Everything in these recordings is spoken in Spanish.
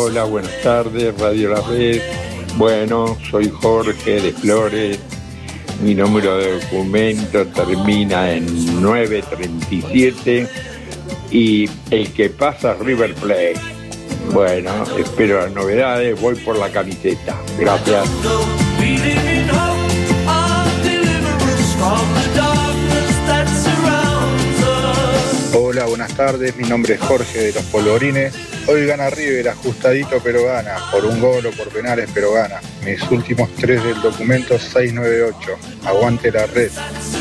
Hola, buenas tardes, Radio La Red. Bueno, soy Jorge de Flores. Mi número de documento termina en 937 y el que pasa es River Plate. Bueno, espero las novedades, voy por la camiseta. Gracias. Hola, buenas tardes, mi nombre es Jorge de Los Polvorines. Hoy gana River, ajustadito pero gana, por un gol o por penales pero gana. Mis últimos 3 del documento 698, aguante la red.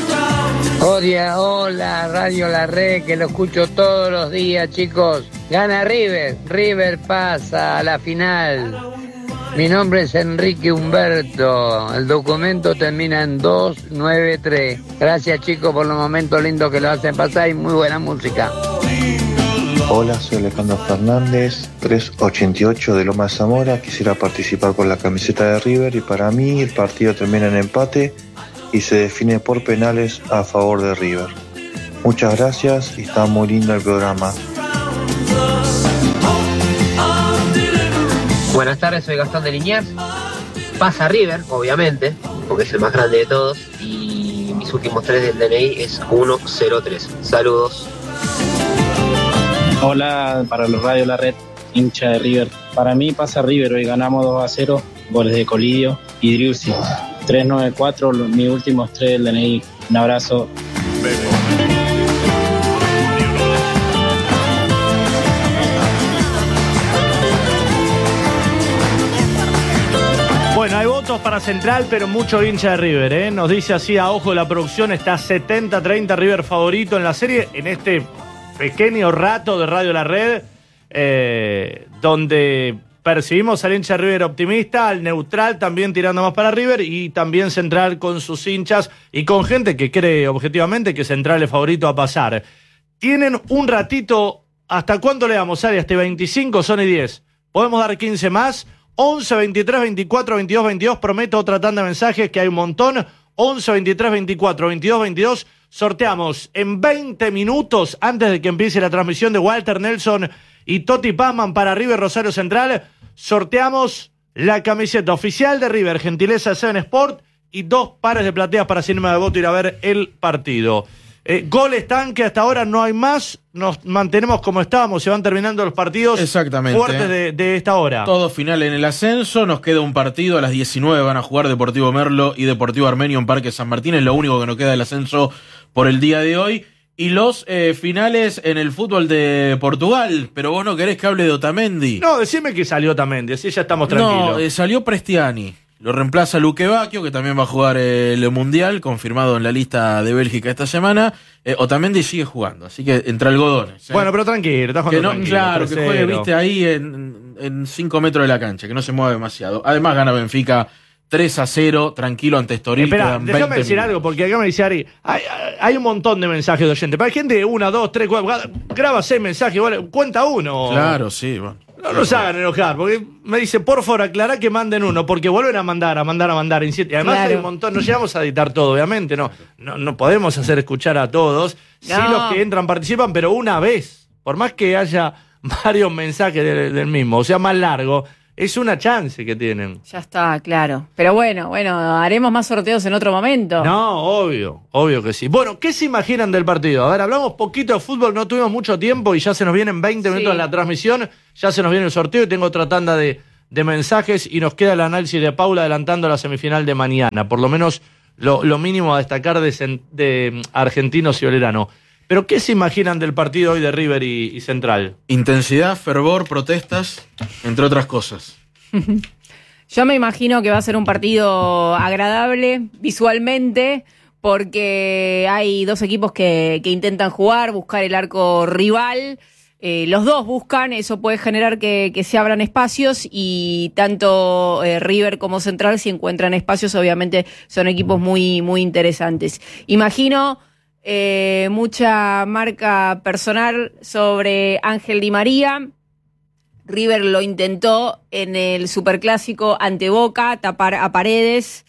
Hola, Radio La Red, que lo escucho todos los días, chicos. Gana River, River pasa a la final. Mi nombre es Enrique Humberto, el documento termina en 293. Gracias, chicos, por los momentos lindos que lo hacen pasar y muy buena música. Hola, soy Alejandro Fernández, 388 de Loma de Zamora. Quisiera participar por la camiseta de River y para mí el partido termina en empate y se define por penales a favor de River. Muchas gracias y está muy lindo el programa. Buenas tardes, soy Gastón de Liniers. Pasa River, obviamente, porque es el más grande de todos. Y mis últimos 3 del DNI es 103. Saludos. Hola, para los Radio La Red, hincha de River. Para mí pasa River, hoy ganamos 2-0, goles de Colidio y Driussi. 394, mis últimos 3 del DNI. Un abrazo. Bueno, hay votos para Central, pero mucho hincha de River, ¿eh? Nos dice así a ojo la producción, está 70-30 River favorito en la serie, en este pequeño rato de Radio La Red, donde percibimos al hincha de River optimista, al neutral también tirando más para River y también Central con sus hinchas y con gente que cree objetivamente que Central es favorito a pasar. Tienen un ratito, ¿hasta cuánto le damos, Ari? Hasta 25, son y 10. ¿Podemos dar 15 más? 11, 23, 24, 22, 22. Prometo otra tanda de mensajes que hay un montón. 11, 23, 24, 22, 22. Sorteamos en 20 minutos antes de que empiece la transmisión de Walter Nelson y Toti Pazman para River Rosario Central. Sorteamos la camiseta oficial de River, gentileza de Seven Sport, y 2 pares de plateas para Cinema de Voto ir a ver el partido. Goles tanque, hasta ahora no hay más. Nos mantenemos como estábamos, se van terminando los partidos. Exactamente. Fuertes de esta hora. Todo final en el ascenso, nos queda un partido, a las 19 van a jugar Deportivo Merlo y Deportivo Armenio en Parque San Martín, es lo único que nos queda del ascenso por el día de hoy. Y los finales en el fútbol de Portugal, pero vos no querés que hable de Otamendi. No, decime que salió Otamendi, así ya estamos tranquilos. No, salió Prestiani. Lo reemplaza Luque Bacchio, que también va a jugar el Mundial, confirmado en la lista de Bélgica esta semana. Otamendi sigue jugando, así que entre algodones. Bueno, pero tranquilo, estás jugando tranquilo. Claro, que juegue, viste, ahí en 5 metros de la cancha, que no se mueva demasiado. Además gana Benfica 3-0, tranquilo ante Estoril. Espera, déjame decir algo, porque acá me dice Ari, hay un montón de mensajes de oyentes. Pero hay gente de 1, 2, 3, 4, graba 6 mensajes, bueno, cuenta uno. Claro, sí, bueno. No nos hagan enojar, porque me dice, por favor, aclará que manden uno, porque vuelven a mandar. Y además claro, hay un montón, no llegamos a editar todo, obviamente, no podemos hacer escuchar a todos. No. Sí, los que entran participan, pero una vez, por más que haya varios mensajes del mismo, o sea, más largo, es una chance que tienen. Ya está, claro. Pero bueno, haremos más sorteos en otro momento. No, obvio que sí. Bueno, ¿qué se imaginan del partido? A ver, hablamos poquito de fútbol, no tuvimos mucho tiempo y ya se nos vienen 20 minutos en la transmisión, ya se nos viene el sorteo y tengo otra tanda de mensajes y nos queda el análisis de Paula adelantando la semifinal de mañana. Por lo menos lo mínimo a destacar de Argentinos y Olerano. Pero ¿qué se imaginan del partido hoy de River y Central? Intensidad, fervor, protestas, entre otras cosas. Yo me imagino que va a ser un partido agradable visualmente, porque hay 2 equipos que intentan buscar el arco rival. Los dos buscan, eso puede generar que se abran espacios y tanto River como Central, si encuentran espacios, obviamente son equipos muy, muy interesantes. Imagino mucha marca personal sobre Ángel Di María. River lo intentó en el Superclásico ante Boca, tapar a Paredes.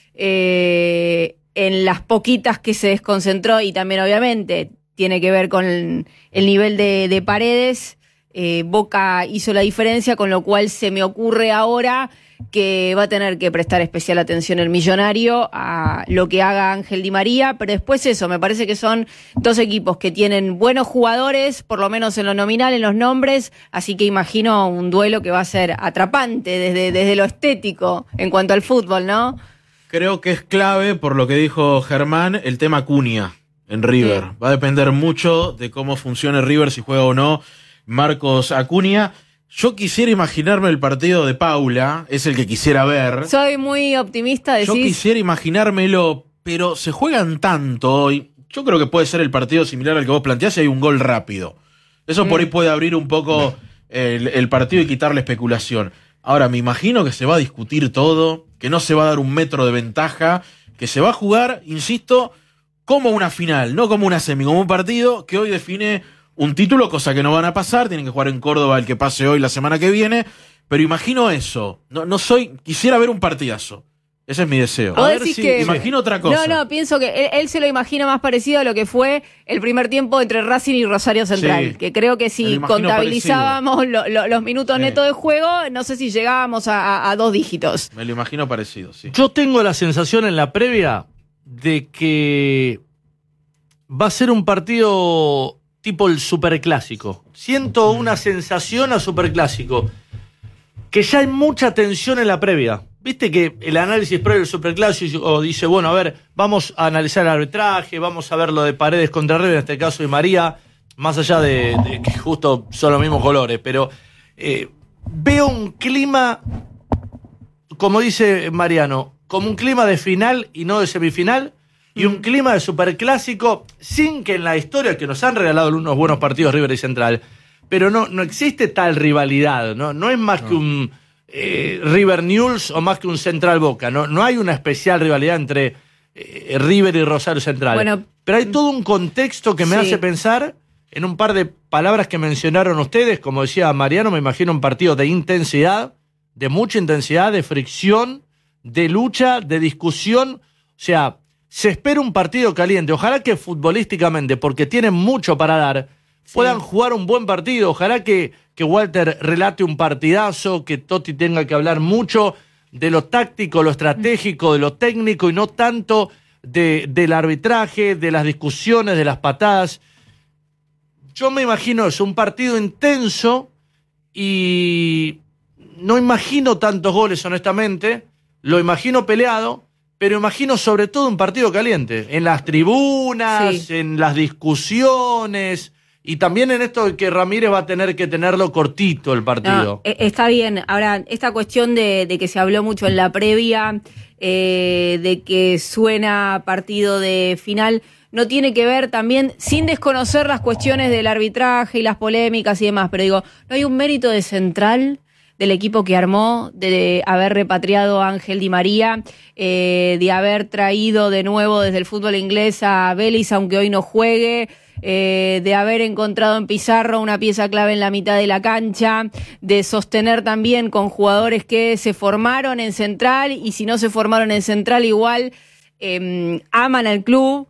En las poquitas que se desconcentró, y también obviamente tiene que ver con el nivel de Paredes, Boca hizo la diferencia, con lo cual se me ocurre ahora que va a tener que prestar especial atención el Millonario a lo que haga Ángel Di María, pero después eso, me parece que son dos equipos que tienen buenos jugadores, por lo menos en lo nominal, en los nombres, así que imagino un duelo que va a ser atrapante desde lo estético en cuanto al fútbol, ¿no? Creo que es clave, por lo que dijo Germán, el tema Cunha en River. Sí. Va a depender mucho de cómo funcione River, si juega o no Marcos Acuña. Yo quisiera imaginarme el partido de Paula, es el que quisiera ver. Soy muy optimista, decís. Yo quisiera imaginármelo, pero se juegan tanto hoy. Yo creo que puede ser el partido similar al que vos planteás si hay un gol rápido. Eso por ahí puede abrir un poco el partido y quitarle especulación. Ahora, me imagino que se va a discutir todo, que no se va a dar un metro de ventaja, que se va a jugar, insisto, como una final, no como una semi, como un partido que hoy define un título, cosa que no van a pasar, tienen que jugar en Córdoba el que pase hoy la semana que viene, pero imagino eso, quisiera ver un partidazo, ese es mi deseo. A ver si imagino otra cosa. No, pienso que él se lo imagina más parecido a lo que fue el primer tiempo entre Racing y Rosario Central, que creo que si contabilizábamos los minutos netos de juego, no sé si llegábamos a 2 dígitos. Me lo imagino parecido, sí. Yo tengo la sensación en la previa de que va a ser un partido tipo el superclásico. Siento una sensación a superclásico, que ya hay mucha tensión en la previa. Viste que el análisis previo del superclásico dice, bueno, a ver, vamos a analizar el arbitraje, vamos a ver lo de Paredes contra River, en este caso de María, más allá de que justo son los mismos colores, pero veo un clima, como dice Mariano, como un clima de final y no de semifinal, y un clima de superclásico, sin que en la historia, que nos han regalado unos buenos partidos River y Central, pero no existe tal rivalidad, no es más que un River Newell's o más que un Central Boca, no hay una especial rivalidad entre River y Rosario Central. Bueno, pero hay todo un contexto que me hace pensar en un par de palabras que mencionaron ustedes, como decía Mariano, me imagino un partido de intensidad, de mucha intensidad, de fricción, de lucha, de discusión, o sea, se espera un partido caliente. Ojalá que futbolísticamente, porque tienen mucho para dar, puedan jugar un buen partido. Ojalá que Walter relate un partidazo, que Totti tenga que hablar mucho de lo táctico, lo estratégico, de lo técnico y no tanto del arbitraje, de las discusiones, de las patadas. Yo me imagino eso, un partido intenso y no imagino tantos goles, honestamente. Lo imagino peleado, pero imagino sobre todo un partido caliente, en las tribunas, en las discusiones, y también en esto de que Ramírez va a tener que tenerlo cortito el partido. No, está bien. Ahora, esta cuestión de que se habló mucho en la previa, de que suena partido de final, no tiene que ver también, sin desconocer las cuestiones del arbitraje y las polémicas y demás, pero digo, ¿no hay un mérito de Central, del equipo que armó, de haber repatriado a Ángel Di María, de haber traído de nuevo desde el fútbol inglés a Vélez, aunque hoy no juegue, de haber encontrado en Pizarro una pieza clave en la mitad de la cancha, de sostener también con jugadores que se formaron en Central y si no se formaron en Central igual aman al club,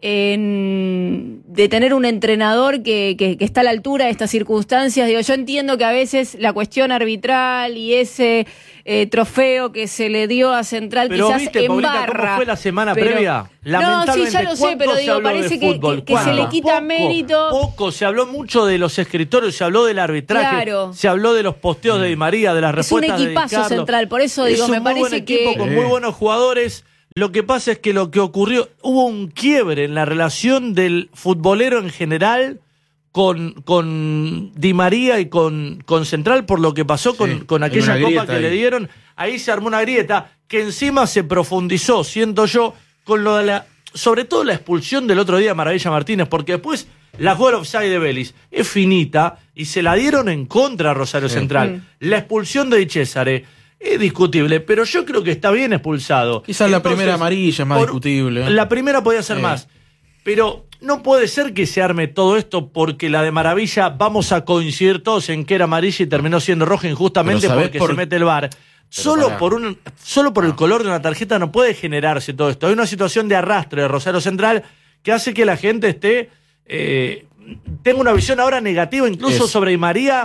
de tener un entrenador que está a la altura de estas circunstancias. Digo, yo entiendo que a veces la cuestión arbitral y ese trofeo que se le dio a Central pero quizás viste, Paulita, embarra. ¿cómo fue la semana previa? No, sí, ya lo sé, pero digo, parece que se le quita mérito. Poco, se habló mucho de los escritorios, se habló del arbitraje, se habló de los posteos de Di María, de las respuestas de Di Carlo. Es un equipazo Central, por eso digo, me parece buen equipo, con muy buenos jugadores. Lo que pasa es que lo que ocurrió, hubo un quiebre en la relación del futbolero en general con Di María y con Central por lo que pasó con aquella copa que le dieron. Ahí se armó una grieta que encima se profundizó, siento yo, con lo de sobre todo la expulsión del otro día de Maravilla Martínez, porque después la jugada offside de Vélez es finita y se la dieron en contra a Rosario Central. La expulsión de Di Cesare es discutible, pero yo creo que está bien expulsado. Quizás la primera amarilla es más discutible. La primera podía ser más. Pero no puede ser que se arme todo esto porque la de Maravilla vamos a coincidir todos en que era amarilla y terminó siendo roja injustamente porque se mete el VAR. Solo por el color de una tarjeta no puede generarse todo esto. Hay una situación de arrastre de Rosario Central que hace que la gente tenga una visión ahora negativa incluso sobre Di María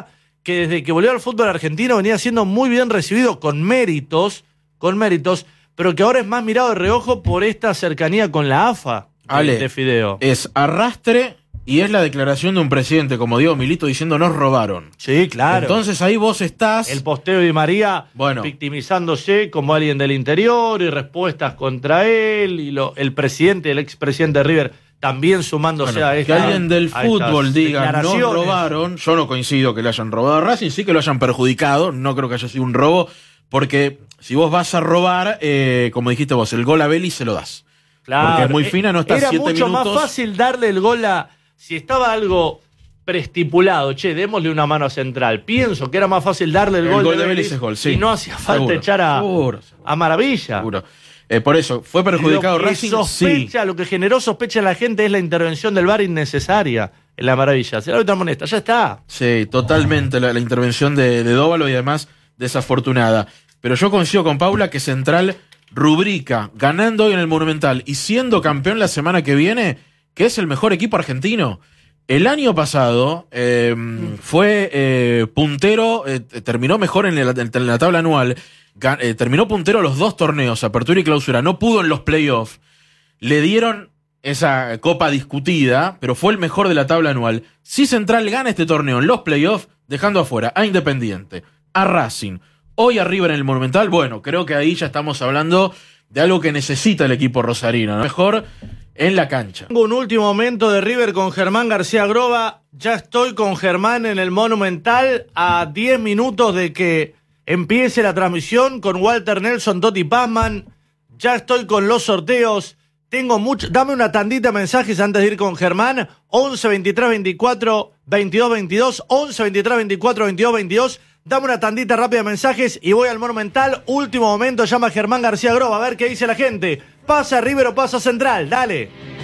que desde que volvió al fútbol argentino venía siendo muy bien recibido con méritos, pero que ahora es más mirado de reojo por esta cercanía con la AFA de Fideo. Es arrastre y es la declaración de un presidente como Diego Milito diciendo nos robaron. Sí, claro. Entonces ahí vos estás... El posteo de Di María victimizándose como alguien del interior y respuestas contra él, y el presidente, el expresidente de River también sumándose a esta. Que alguien del fútbol diga nos robaron, yo no coincido que le hayan robado a Racing, sí que lo hayan perjudicado, no creo que haya sido un robo, porque si vos vas a robar, como dijiste vos, el gol a Vélez se lo das. Claro. Porque es muy fina, no está 7 minutos. Era mucho más fácil darle el gol si estaba algo preestipulado, démosle una mano a Central. Pienso que era más fácil darle el gol de Vélez es gol, sí. Y no hacía falta echar a Maravilla. Seguro. Por eso, fue perjudicado Racing. Lo que generó sospecha en la gente es la intervención del VAR innecesaria en la Maravilla. Si la otra monesta, ya está. Sí, totalmente la intervención de Dóvalo y además desafortunada. Pero yo coincido con Paula que Central rubrica, ganando hoy en el Monumental y siendo campeón la semana que viene, que es el mejor equipo argentino. El año pasado fue puntero, terminó mejor en la tabla anual, terminó puntero los 2 torneos, Apertura y Clausura, no pudo en los playoffs, le dieron esa copa discutida, pero fue el mejor de la tabla anual. Si Central gana este torneo en los playoffs, dejando afuera a Independiente, a Racing, hoy a River en el Monumental, bueno, creo que ahí ya estamos hablando de algo que necesita el equipo rosarino, ¿no? Mejor en la cancha. Tengo un último momento de River con Germán García Groba. Ya estoy con Germán en el Monumental a 10 minutos de que empiece la transmisión con Walter Nelson, Totti Pazman. Ya estoy con los sorteos. Tengo mucho. Dame una tandita de mensajes antes de ir con Germán. 11 23 24 22 22. 11 23 24 22 22. Dame una tandita rápida de mensajes y voy al Monumental. Último momento, llama Germán García Groba. A ver qué dice la gente. ¿Pasa River o pasa Central? Dale.